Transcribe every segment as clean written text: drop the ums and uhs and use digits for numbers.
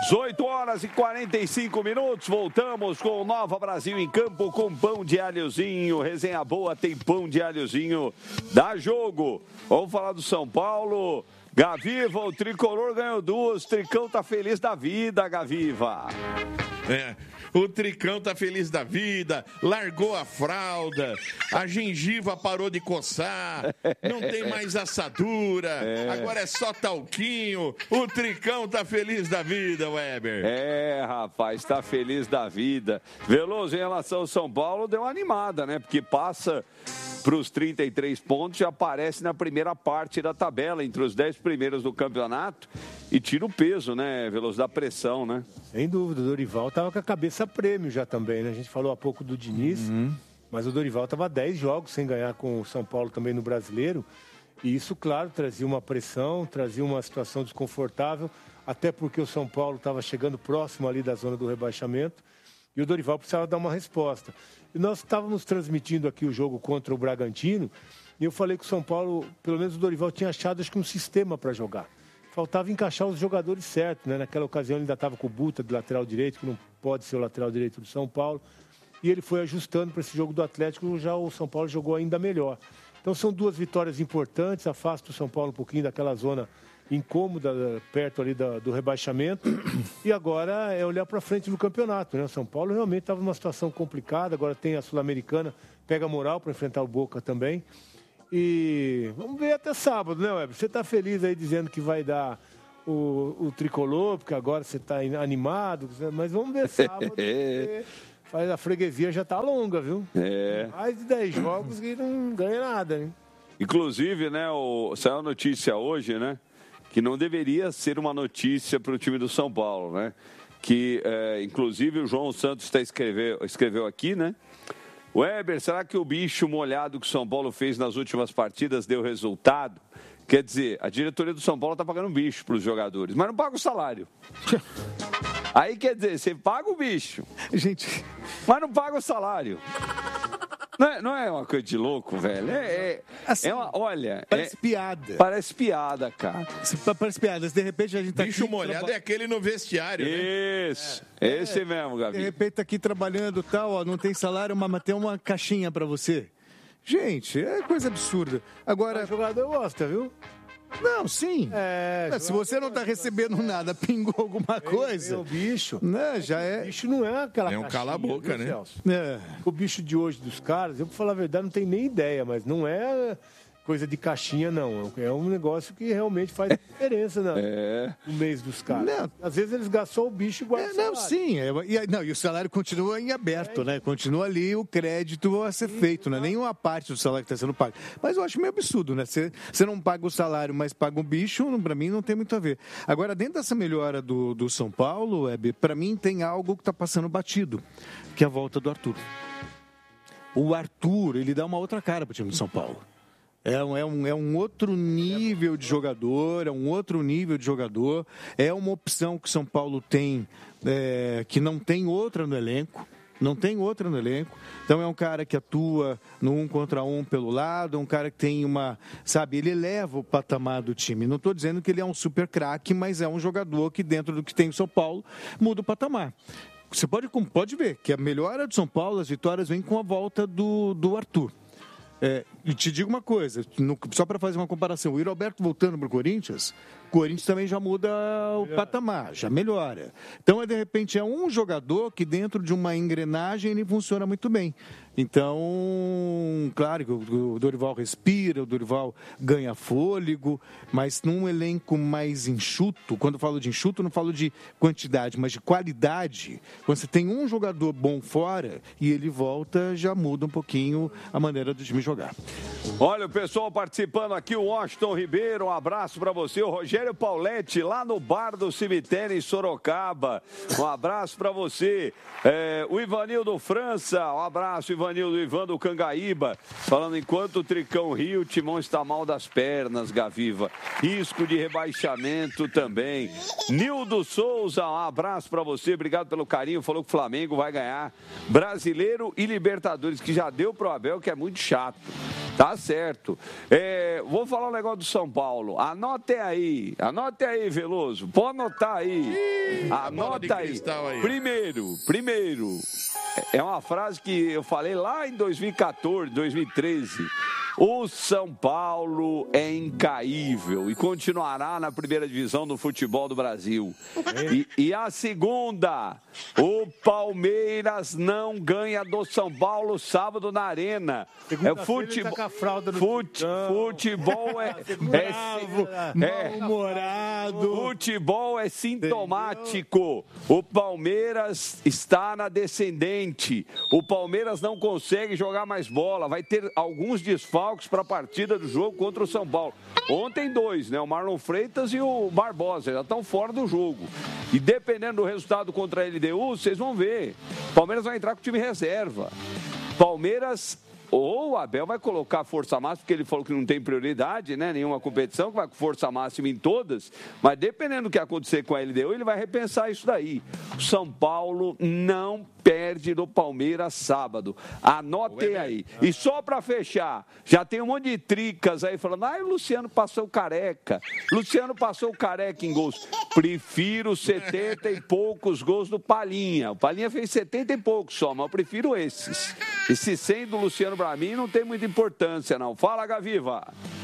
18h45, voltamos com o Nova Brasil em campo com pão de alhozinho, resenha boa, tem pão de alhozinho, dá jogo. Vamos falar do São Paulo, Gaviva, o tricolor ganhou 2, o Tricão tá feliz da vida, Gaviva. O Tricão tá feliz da vida, largou a fralda, a gengiva parou de coçar, não tem mais assadura, agora é só talquinho. O Tricão tá feliz da vida, Weber. Rapaz, tá feliz da vida. Veloso, em relação ao São Paulo, deu uma animada, né? Porque passa para os 33 pontos, já aparece na primeira parte da tabela, entre os 10 primeiros do campeonato, e tira o peso, né, Veloso, da pressão, né? Sem dúvida, o Dorival estava com a cabeça a prêmio já também, né? A gente falou há pouco do Diniz, mas o Dorival estava 10 jogos sem ganhar com o São Paulo também no Brasileiro, e isso, claro, trazia uma pressão, trazia uma situação desconfortável, até porque o São Paulo estava chegando próximo ali da zona do rebaixamento, e o Dorival precisava dar uma resposta. E nós estávamos transmitindo aqui o jogo contra o Bragantino, e eu falei que o São Paulo, pelo menos o Dorival tinha achado, acho que um sistema para jogar. Faltava encaixar os jogadores certos, né? Naquela ocasião ele ainda estava com o Buta de lateral direito, que não pode ser o lateral direito do São Paulo, e ele foi ajustando para esse jogo do Atlético, já o São Paulo jogou ainda melhor. Então são 2 vitórias importantes, afasta o São Paulo um pouquinho daquela zona incômoda, perto ali do rebaixamento, e agora é olhar para frente no campeonato, né? O São Paulo realmente estava numa situação complicada, agora tem a Sul-Americana, pega moral para enfrentar o Boca também, e vamos ver até sábado, né, Weber? Você está feliz aí dizendo que vai dar o tricolor, porque agora você está animado, mas vamos ver sábado, porque a freguesia já está longa, viu? Mais de 10 jogos e não ganha nada, né? Inclusive, né, saiu a notícia hoje, né, que não deveria ser uma notícia para o time do São Paulo, né? Que, inclusive, o João Santos escreveu aqui, né? Weber, será que o bicho molhado que o São Paulo fez nas últimas partidas deu resultado? Quer dizer, a diretoria do São Paulo está pagando um bicho para os jogadores, mas não paga o salário. Aí, quer dizer, você paga o bicho, gente, mas não paga o salário. Não é uma coisa de louco, velho. Assim, olha... Parece piada. Parece piada, cara. Parece piada. De repente a gente tá bicho aqui... molhado é aquele no vestiário, né? Isso. Esse mesmo, Gabi. De repente tá aqui trabalhando e tal, ó, não tem salário, mas tem uma caixinha pra você. Gente, é coisa absurda. Agora... O jogador gosta, viu? Não, sim. Se você não está recebendo nada, pingou alguma coisa. O bicho. Né, já O bicho não é aquela É um cala-boca, né? O bicho de hoje dos caras, eu pra falar a verdade, não tenho nem ideia, mas não é coisa de caixinha, não. É um negócio que realmente faz diferença no mês dos caras. Não. Às vezes eles gastam o bicho e guardam o salário. Não, sim. E o salário continua em aberto, né? Continua ali o crédito a ser feito, né? Nenhuma parte do salário que está sendo pago. Mas eu acho meio absurdo, né? Você não paga o salário, mas paga o bicho, para mim não tem muito a ver. Agora, dentro dessa melhora do São Paulo, para mim tem algo que está passando batido, que é a volta do Arthur. O Arthur, ele dá uma outra cara para o time do São Paulo. É um outro nível de jogador, é uma opção que o São Paulo tem, que não tem outra no elenco. Então é um cara que atua no 1 contra 1 pelo lado, é um cara que tem ele eleva o patamar do time. Não estou dizendo que ele é um super craque, mas é um jogador que dentro do que tem o São Paulo muda o patamar. Você pode ver que a melhora do São Paulo, as vitórias vêm com a volta do Arthur. E te digo uma coisa, só para fazer uma comparação, o Roberto voltando para o Corinthians também já muda o patamar, já melhora. Então, de repente, é um jogador que dentro de uma engrenagem ele funciona muito bem. Então, claro que o Dorival respira, o Dorival ganha fôlego, mas num elenco mais enxuto, quando eu falo de enxuto, não falo de quantidade, mas de qualidade. Quando você tem um jogador bom fora e ele volta, já muda um pouquinho a maneira do time jogar. Olha o pessoal participando aqui, o Washington Ribeiro, um abraço para você, o Rogério Pauletti, lá no Bar do Cemitério em Sorocaba, um abraço para você, o Ivanildo França, um abraço, Ivanildo, Ivan do Cangaíba, falando enquanto o Tricão rio, o Timão está mal das pernas, Gaviva, risco de rebaixamento também. Nildo Souza, um abraço para você, obrigado pelo carinho, falou que o Flamengo vai ganhar Brasileiro e Libertadores, que já deu pro Abel, que é muito chato. Tá certo. Vou falar um negócio do São Paulo. Anote aí, Veloso. Pode anotar aí. Anota aí. Primeiro, é uma frase que eu falei lá em 2014, 2013. O São Paulo é incaível e continuará na primeira divisão do futebol do Brasil. E a segunda, o Palmeiras não ganha do São Paulo sábado na Arena. Futebol é mal-humorado. Futebol é sintomático. O Palmeiras está na descendente. O Palmeiras não consegue jogar mais bola. Vai ter alguns desfalques para a partida do jogo contra o São Paulo. Ontem 2, né? O Marlon Freitas e o Barbosa já estão fora do jogo. E dependendo do resultado contra a LDU, vocês vão ver. O Palmeiras vai entrar com o time reserva. Palmeiras... Ou o Abel vai colocar força máxima, porque ele falou que não tem prioridade, né? Nenhuma competição, que vai com força máxima em todas. Mas dependendo do que acontecer com a LDU, ele vai repensar isso daí. O São Paulo não perde no Palmeiras sábado. Anotem aí. E só para fechar, já tem um monte de tricas aí falando, o Luciano passou o Careca. Luciano passou o Careca em gols. Prefiro 70 e poucos gols do Palhinha. O Palhinha fez 70 e poucos só, mas eu prefiro esses. Esse 100 do Luciano para mim não tem muita importância, não. Fala, Gaviva.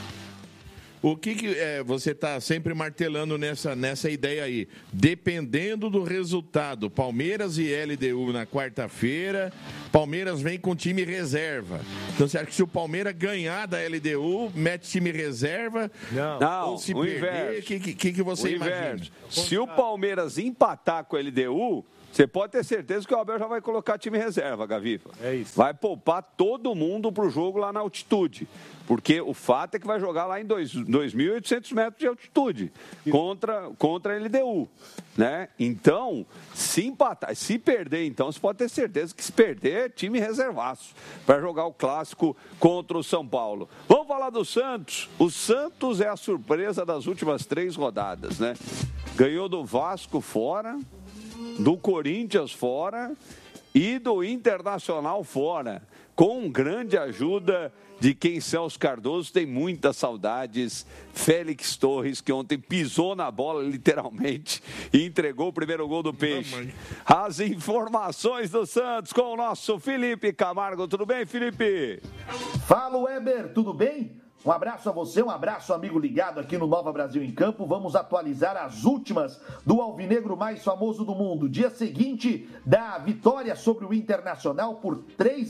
O que você está sempre martelando nessa ideia aí? Dependendo do resultado, Palmeiras e LDU na quarta-feira, Palmeiras vem com time reserva. Então você acha que se o Palmeiras ganhar da LDU, mete time reserva? Não, ou se o perder, o que você imagina? Se o Palmeiras empatar com a LDU... Você pode ter certeza que o Abel já vai colocar time reserva, Gaviva. É isso. Vai poupar todo mundo para o jogo lá na altitude. Porque o fato é que vai jogar lá em 2.800 metros de altitude contra a LDU. Né? Então, se empatar, se perder, então, você pode ter certeza que se perder, time reservaço para jogar o clássico contra o São Paulo. Vamos falar do Santos. O Santos é a surpresa das últimas 3 rodadas, né? Ganhou do Vasco fora, do Corinthians fora e do Internacional fora, com grande ajuda de quem Celso Cardoso tem muitas saudades, Félix Torres, que ontem pisou na bola literalmente e entregou o primeiro gol do Peixe. As informações do Santos com o nosso Felipe Camargo. Tudo bem, Felipe? Fala, Weber, tudo bem? Um abraço a você, um abraço, amigo ligado aqui no Nova Brasil em Campo. Vamos atualizar as últimas do alvinegro mais famoso do mundo. Dia seguinte da vitória sobre o Internacional por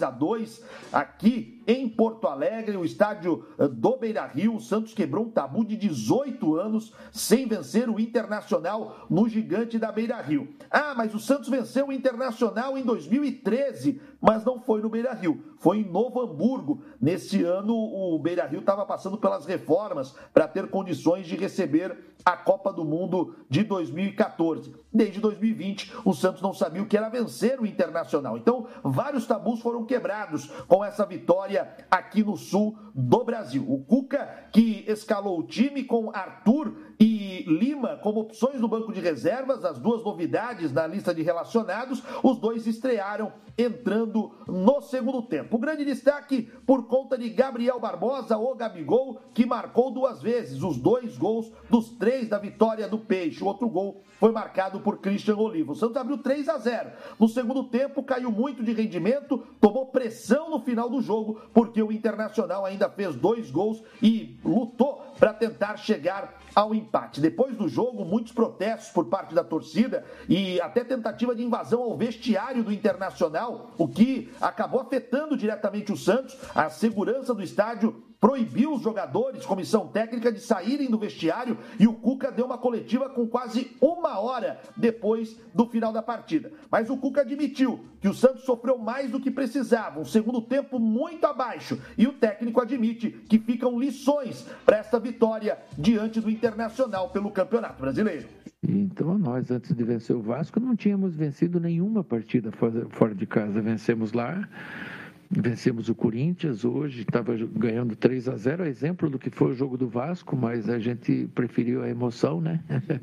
3-2 aqui em Porto Alegre, o estádio do Beira-Rio. O Santos quebrou um tabu de 18 anos sem vencer o Internacional no gigante da Beira-Rio. Mas o Santos venceu o Internacional em 2013, mas não foi no Beira-Rio, foi em Novo Hamburgo. Nesse ano, o Beira-Rio estava passando pelas reformas para ter condições de receber a Copa do Mundo de 2014. Desde 2020, o Santos não sabia o que era vencer o Internacional. Então, vários tabus foram quebrados com essa vitória aqui no sul do Brasil. O Cuca, que escalou o time com Arthur e Lima como opções no banco de reservas, as duas novidades na lista de relacionados, os dois estrearam entrando no segundo tempo. O grande destaque por conta de Gabriel Barbosa, o Gabigol, que marcou 2 vezes, os 2 gols dos 3 da vitória do Peixe. O outro gol foi marcado por Christian Oliva. O Santos abriu 3-0. No segundo tempo, caiu muito de rendimento, tomou pressão no final do jogo, porque o Internacional ainda fez 2 gols e lutou para tentar chegar ao empate. Depois do jogo, muitos protestos por parte da torcida e até tentativa de invasão ao vestiário do Internacional, o que acabou afetando diretamente o Santos. A segurança do estádio proibiu os jogadores, comissão técnica, de saírem do vestiário e o Cuca deu uma coletiva com quase 1 hora depois do final da partida. Mas o Cuca admitiu que o Santos sofreu mais do que precisava, um segundo tempo muito abaixo, e o técnico admite que ficam lições para esta vitória diante do Internacional pelo Campeonato Brasileiro. Então, nós, antes de vencer o Vasco, não tínhamos vencido nenhuma partida fora de casa. Vencemos lá, vencemos o Corinthians, hoje estava ganhando 3-0, exemplo do que foi o jogo do Vasco, mas a gente preferiu a emoção, né?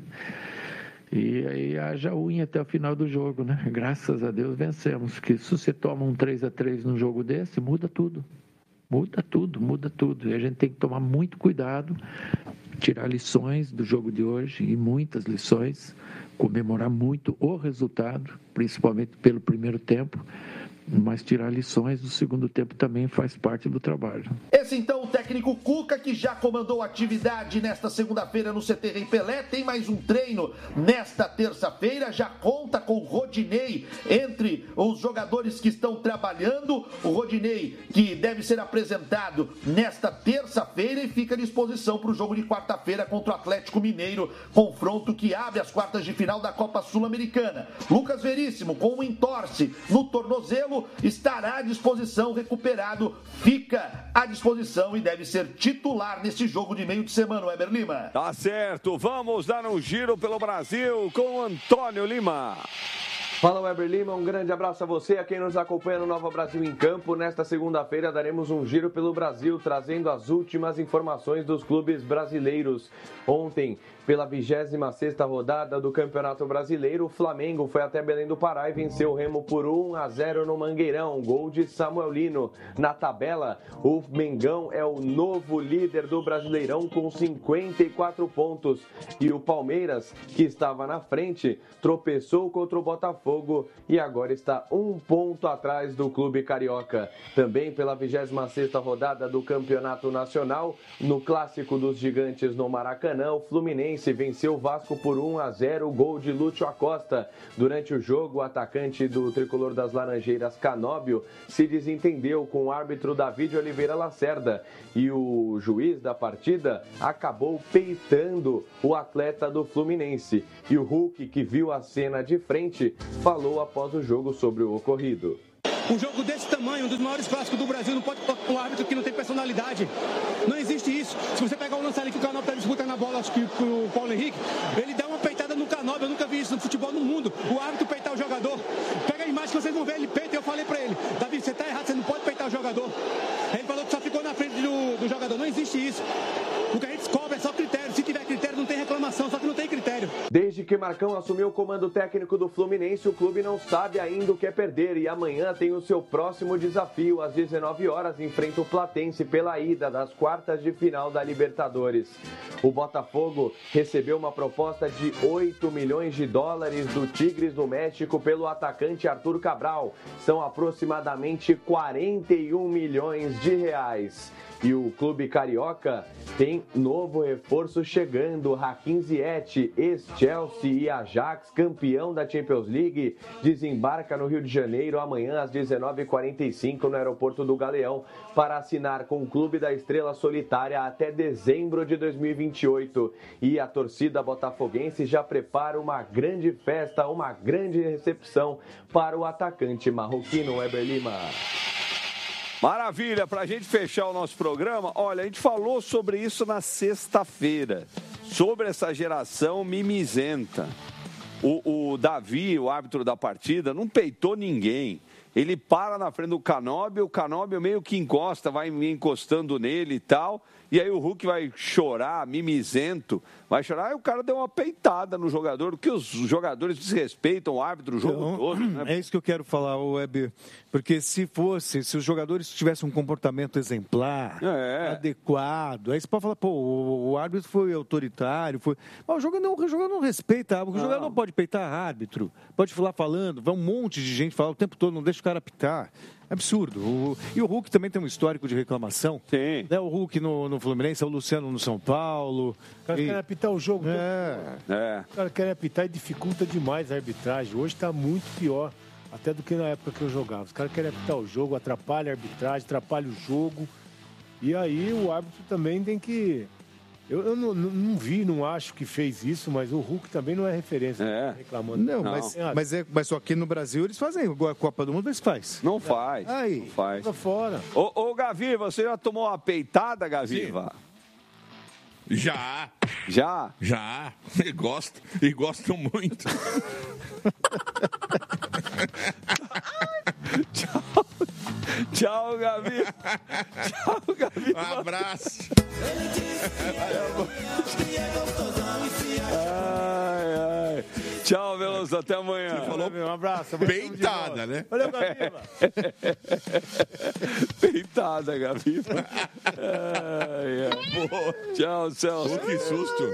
E aí haja unha até o final do jogo, né? Graças a Deus vencemos, que se você toma um 3-3 num jogo desse, muda tudo. Muda tudo. E a gente tem que tomar muito cuidado, tirar lições do jogo de hoje, e muitas lições, comemorar muito o resultado, principalmente pelo primeiro tempo, mas tirar lições do segundo tempo também faz parte do trabalho. Esse então o técnico Cuca, que já comandou a atividade nesta segunda-feira no CT Rei Pelé, tem mais um treino nesta terça-feira, já conta com o Rodinei entre os jogadores que estão trabalhando, o Rodinei que deve ser apresentado nesta terça-feira e fica à disposição para o jogo de quarta-feira contra o Atlético Mineiro, confronto que abre as quartas de final da Copa Sul-Americana. Lucas Veríssimo, com um entorse no tornozelo, estará à disposição, recuperado, fica à disposição e deve ser titular nesse jogo de meio de semana, Weber Lima. Tá certo, vamos dar um giro pelo Brasil com Antônio Lima. Fala, Weber Lima, um grande abraço a você, a quem nos acompanha no Nova Brasil em Campo. Nesta segunda-feira daremos um giro pelo Brasil, trazendo as últimas informações dos clubes brasileiros. Ontem, pela 26ª rodada do Campeonato Brasileiro, o Flamengo foi até Belém do Pará e venceu o Remo por 1-0 no Mangueirão, gol de Samuel Lino. Na tabela, o Mengão é o novo líder do Brasileirão com 54 pontos. E o Palmeiras, que estava na frente, tropeçou contra o Botafogo e agora está 1 ponto atrás do clube carioca. Também pela 26ª rodada do Campeonato Nacional, no Clássico dos Gigantes no Maracanã, o Fluminense venceu o Vasco por 1-0, gol de Lúcio Acosta. Durante o jogo, o atacante do tricolor das Laranjeiras, Canóbio, se desentendeu com o árbitro David Oliveira Lacerda e o juiz da partida acabou peitando o atleta do Fluminense. E o Hulk, que viu a cena de frente, falou após o jogo sobre o ocorrido. Um jogo desse tamanho, um dos maiores clássicos do Brasil, não pode ter um árbitro que não tem personalidade. Não existe isso. Se você pegar o lance ali que o Canóbio está disputando a bola, acho que o Paulo Henrique, ele dá uma peitada no Canóbio. Eu nunca vi isso no futebol no mundo. O árbitro peitar o jogador. Pega a imagem que vocês vão ver, ele peita. E eu falei pra ele, Davi, você tá errado, você não pode peitar o jogador. Aí ele falou que só ficou na frente do jogador. Não existe isso. O que a gente cobra é só critério. Se tiver critério, não tem reclamação, só que não tem critério. Desde que Marcão assumiu o comando técnico do Fluminense, o clube não sabe ainda o que é perder e amanhã tem o seu próximo desafio. Às 19 horas, enfrenta o Platense pela ida das quartas de final da Libertadores. O Botafogo recebeu uma proposta de $8 milhões do Tigres do México pelo atacante Arthur Cabral. São aproximadamente R$41 milhões. E o clube carioca tem novo reforço chegando. Hakim Ziyech, ex-Chelsea e Ajax, campeão da Champions League, desembarca no Rio de Janeiro amanhã às 19h45 no aeroporto do Galeão para assinar com o clube da Estrela Solitária até dezembro de 2028. E a torcida botafoguense já prepara uma grande festa, uma grande recepção para o atacante marroquino Weber Lima. Maravilha, para a gente fechar o nosso programa, olha, a gente falou sobre isso na sexta-feira, sobre essa geração mimizenta. O Davi, o árbitro da partida, não peitou ninguém. Ele para na frente do Canóbio, o Canóbio meio que encosta, vai encostando nele e tal, e aí o Hulk vai chorar, mimizento, vai chorar, e o cara deu uma peitada no jogador, porque os jogadores desrespeitam o árbitro o jogo todo. Né? É isso que eu quero falar, Web, porque se os jogadores tivessem um comportamento exemplar, adequado, aí você pode falar, pô, o árbitro foi autoritário, mas o jogador não respeita, o jogador não pode peitar árbitro, pode falar falando, vai um monte de gente falar o tempo todo, não deixa o cara apitar. É absurdo. E o Hulk também tem um histórico de reclamação. Sim. Né? O Hulk no Fluminense, o Luciano no São Paulo. O cara quer apitar o jogo. O cara quer apitar e dificulta demais a arbitragem. Hoje está muito pior, até do que na época que eu jogava. Os caras querem apitar o jogo, atrapalha a arbitragem, atrapalha o jogo. E aí o árbitro também tem que... Eu não vi, não acho que fez isso, mas o Hulk também não é referência. Reclamando. Não. Mas só aqui no Brasil eles fazem, igual a Copa do Mundo eles fazem. Não faz. Aí. Não faz. Tá fora. Ô, Gaviva, você já tomou uma peitada, Gaviva? Sim. Já. E gosto muito. Tchau, Gavi. Um abraço. Ai. Tchau, Veloso, até amanhã. Você falou Um abraço. peitada, né? Valeu, Gabiva. Peitada, Gabiva. Tchau, Celso. Que susto.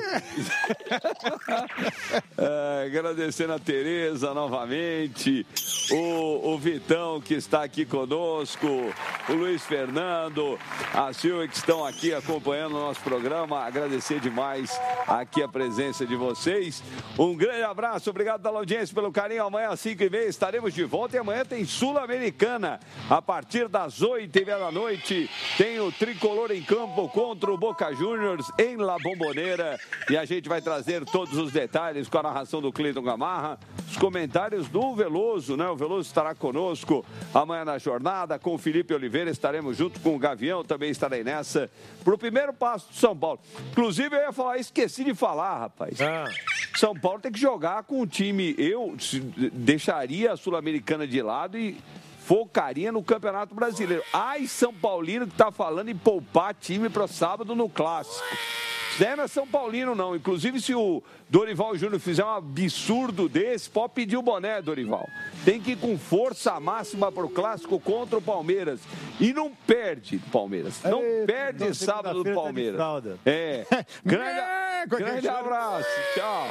Agradecendo a Tereza novamente, o Vitão que está aqui conosco, o Luiz Fernando, a Silvia que estão aqui acompanhando o nosso programa. Agradecer demais aqui a presença de vocês. Um grande abraço, obrigado pela audiência, pelo carinho. Amanhã às 5h30 estaremos de volta e amanhã tem Sul-Americana. A partir das 8h30 da noite tem o Tricolor em campo contra o Boca Juniors em La Bombonera e a gente vai trazer todos os detalhes com a narração do Cleiton Gamarra, os comentários do Veloso, né? O Veloso estará conosco amanhã na jornada, com o Felipe Oliveira, estaremos junto com o Gavião, também estarei nessa, pro primeiro passo do São Paulo. Inclusive, eu ia falar, esqueci de falar, rapaz. São Paulo tem que jogar com o time, eu deixaria a Sul-Americana de lado e focaria no Campeonato Brasileiro. Ai, São Paulino que tá falando em poupar time para sábado no Clássico. Não é São Paulino, não. Inclusive, se o Dorival Júnior fizer um absurdo desse, pode pedir o boné, Dorival. Tem que ir com força máxima pro Clássico contra o Palmeiras. E não perde, Palmeiras. Não perde sábado do Palmeiras. Grande abraço. Tchau.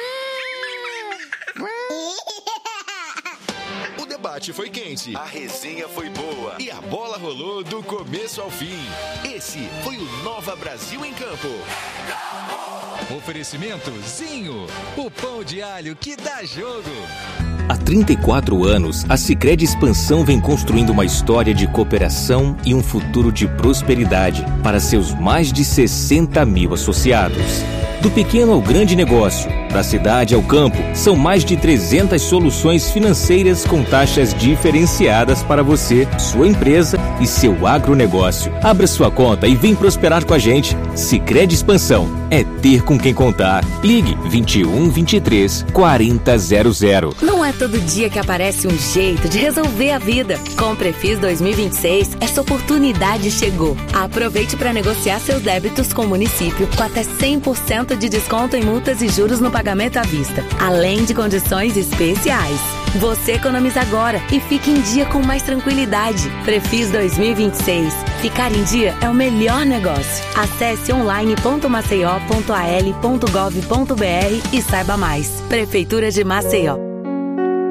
O debate foi quente, a resenha foi boa e a bola rolou do começo ao fim. Esse foi o Nova Brasil em Campo. Oferecimento Zinho, o pão de alho que dá jogo. Há 34 anos, a Sicredi Expansão vem construindo uma história de cooperação e um futuro de prosperidade para seus mais de 60 mil associados. Do pequeno ao grande negócio, da cidade ao campo, são mais de 300 soluções financeiras com taxas diferenciadas para você, sua empresa e seu agronegócio. Abra sua conta e vem prosperar com a gente. Sicredi Expansão é ter com quem contar. Ligue 21 23 40 00. Não é todo dia que aparece um jeito de resolver a vida. Com o Prefis 2026, essa oportunidade chegou. Aproveite para negociar seus débitos com o município com até 100% de desconto em multas e juros no pagamento à vista, além de condições especiais. Você economiza agora e fique em dia com mais tranquilidade. Prefis 2026. Ficar em dia é o melhor negócio. Acesse online.maceió.al.gov.br e saiba mais. Prefeitura de Maceió.